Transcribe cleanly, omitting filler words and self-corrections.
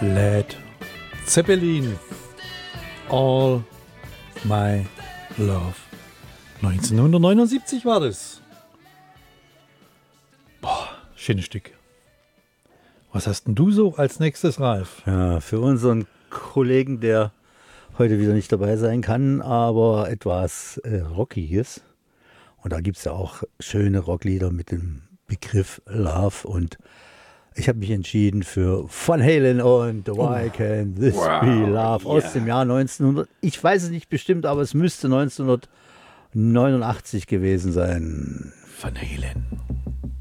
Led Zeppelin, All My Love. 1979 war das. Boah, schönes Stück. Was hast denn du so als nächstes, Ralf? Ja, für unseren Kollegen, der heute wieder nicht dabei sein kann, aber etwas Rockiges. Und da gibt es ja auch schöne Rocklieder mit dem Begriff Love. Und ich habe mich entschieden für Van Halen und Why Can This Be Love aus dem Jahr 1900. Ich weiß es nicht bestimmt, aber es müsste 1989 gewesen sein. Van Halen.